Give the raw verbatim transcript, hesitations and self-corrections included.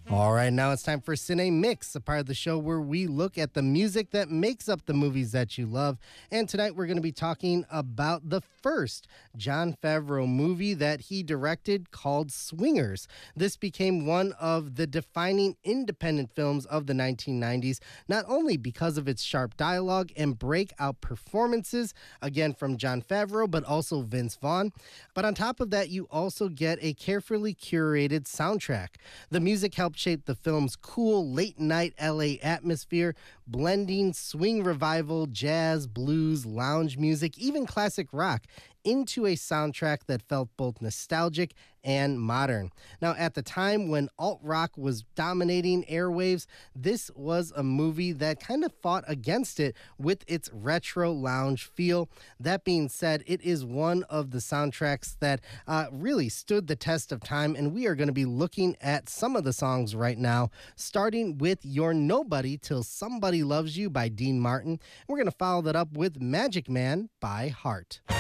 All right, now it's time for Cine Mix, a part of the show where we look at the music that makes up the movies that you love. And tonight we're going to be talking about the first Jon Favreau movie that he directed called Swingers. This became one of the defining independent films of the nineteen nineties, not only because of its sharp dialogue and breakout performances, again from Jon Favreau, but also Vince Vaughn. But on top of that, you also get a carefully curated soundtrack. The music helped shape the film's cool late-night L A atmosphere, blending swing revival, jazz, blues, lounge music, even classic rock into a soundtrack that felt both nostalgic and modern. Now, at the time when alt-rock was dominating airwaves, this was a movie that kind of fought against it with its retro lounge feel. That being said, it is one of the soundtracks that uh, really stood the test of time, and we are going to be looking at some of the songs right now, starting with You're Nobody Till Somebody Loves You by Dean Martin. We're going to follow that up with Magic Man by Heart.